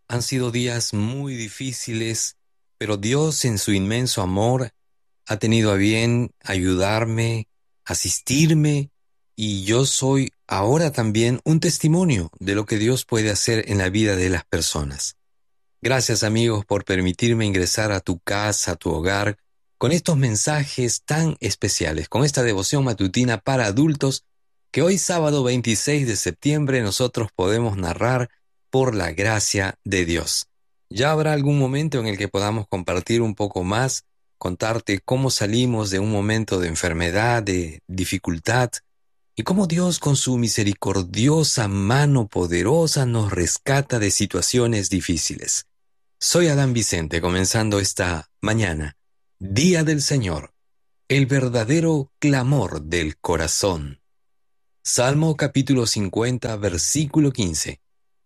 Han sido días muy difíciles, pero Dios en su inmenso amor ha tenido a bien ayudarme, asistirme, y yo soy ahora también un testimonio de lo que Dios puede hacer en la vida de las personas. Gracias, amigos, por permitirme ingresar a tu casa, a tu hogar, con estos mensajes tan especiales, con esta devoción matutina para adultos que hoy sábado 26 de septiembre nosotros podemos narrar por la gracia de Dios. Ya habrá algún momento en el que podamos compartir un poco más, contarte cómo salimos de un momento de enfermedad, de dificultad, y cómo Dios con su misericordiosa mano poderosa nos rescata de situaciones difíciles. Soy Adán Vicente, comenzando esta mañana, Día del Señor, el verdadero clamor del corazón. Salmo capítulo 50, versículo 15.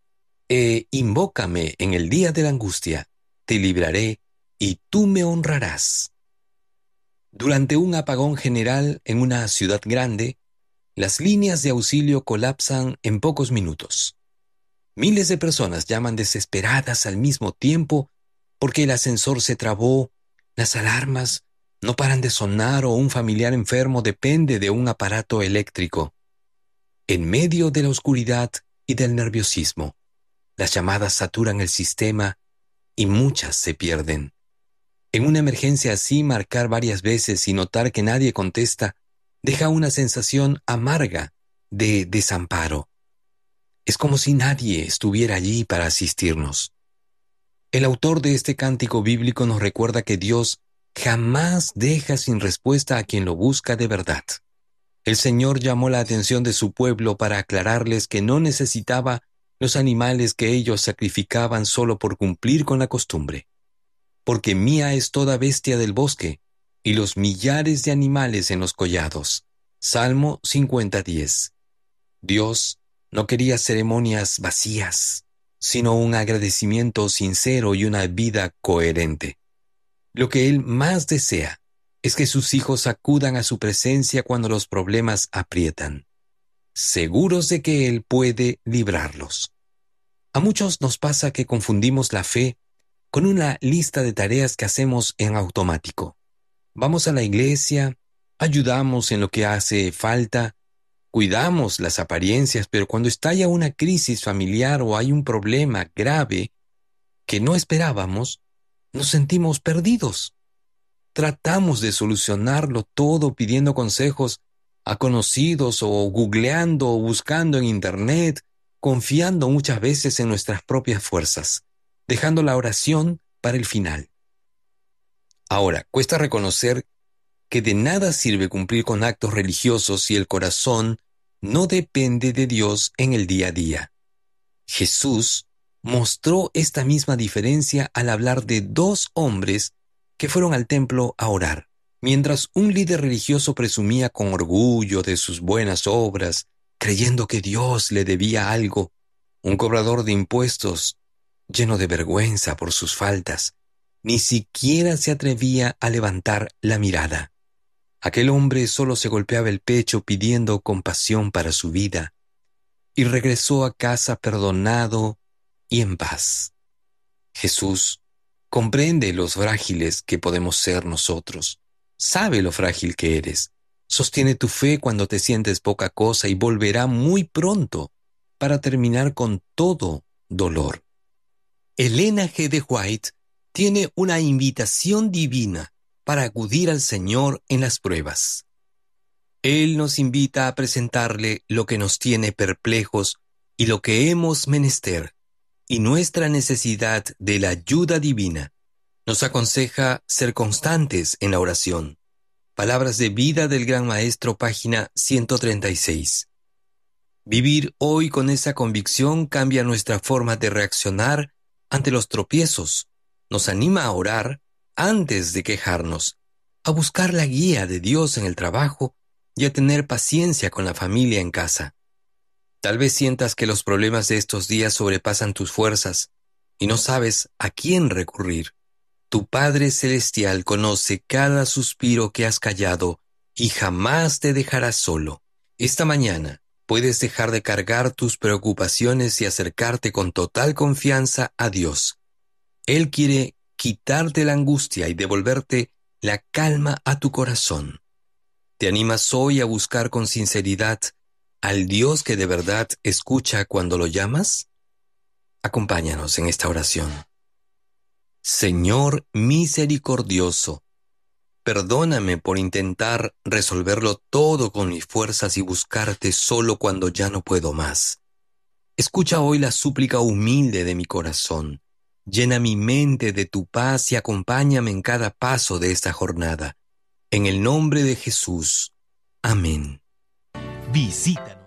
Invócame en el día de la angustia, te libraré y tú me honrarás. Durante un apagón general en una ciudad grande, las líneas de auxilio colapsan en pocos minutos. Miles de personas llaman desesperadas al mismo tiempo porque el ascensor se trabó, las alarmas no paran de sonar o un familiar enfermo depende de un aparato eléctrico. En medio de la oscuridad y del nerviosismo, las llamadas saturan el sistema y muchas se pierden. En una emergencia así, marcar varias veces y notar que nadie contesta deja una sensación amarga de desamparo. Es como si nadie estuviera allí para asistirnos. El autor de este cántico bíblico nos recuerda que Dios jamás deja sin respuesta a quien lo busca de verdad. El Señor llamó la atención de su pueblo para aclararles que no necesitaba los animales que ellos sacrificaban solo por cumplir con la costumbre. Porque mía es toda bestia del bosque y los millares de animales en los collados. Salmo 50:10. Dios no quería ceremonias vacías, sino un agradecimiento sincero y una vida coherente. Lo que Él más desea es que sus hijos acudan a su presencia cuando los problemas aprietan, seguros de que Él puede librarlos. A muchos nos pasa que confundimos la fe con una lista de tareas que hacemos en automático. Vamos a la iglesia, ayudamos en lo que hace falta, cuidamos las apariencias, pero cuando estalla una crisis familiar o hay un problema grave que no esperábamos, nos sentimos perdidos. Tratamos de solucionarlo todo pidiendo consejos a conocidos o googleando o buscando en internet, confiando muchas veces en nuestras propias fuerzas, dejando la oración para el final. Ahora, cuesta reconocer que de nada sirve cumplir con actos religiosos si el corazón no depende de Dios en el día a día. Jesús mostró esta misma diferencia al hablar de dos hombres que fueron al templo a orar. Mientras un líder religioso presumía con orgullo de sus buenas obras, creyendo que Dios le debía algo, un cobrador de impuestos, lleno de vergüenza por sus faltas, ni siquiera se atrevía a levantar la mirada. Aquel hombre solo se golpeaba el pecho pidiendo compasión para su vida, y regresó a casa perdonado y en paz. Jesús comprende los frágiles que podemos ser nosotros, sabe lo frágil que eres, sostiene tu fe cuando te sientes poca cosa y volverá muy pronto para terminar con todo dolor. Elena G. de White tiene una invitación divina para acudir al Señor en las pruebas. Él nos invita a presentarle lo que nos tiene perplejos y lo que hemos menester, y nuestra necesidad de la ayuda divina. Nos aconseja ser constantes en la oración. Palabras de vida del Gran Maestro, página 136. Vivir hoy con esa convicción cambia nuestra forma de reaccionar ante los tropiezos. Nos anima a orar antes de quejarnos, a buscar la guía de Dios en el trabajo y a tener paciencia con la familia en casa. Tal vez sientas que los problemas de estos días sobrepasan tus fuerzas y no sabes a quién recurrir. Tu Padre Celestial conoce cada suspiro que has callado y jamás te dejará solo. Esta mañana, Puedes dejar de cargar tus preocupaciones y acercarte con total confianza a Dios. Él quiere quitarte la angustia y devolverte la calma a tu corazón. ¿Te animas hoy a buscar con sinceridad al Dios que de verdad escucha cuando lo llamas? Acompáñanos en esta oración. Señor misericordioso, perdóname por intentar resolverlo todo con mis fuerzas y buscarte solo cuando ya no puedo más. Escucha hoy la súplica humilde de mi corazón. Llena mi mente de tu paz y acompáñame en cada paso de esta jornada. En el nombre de Jesús. Amén. Visítanos.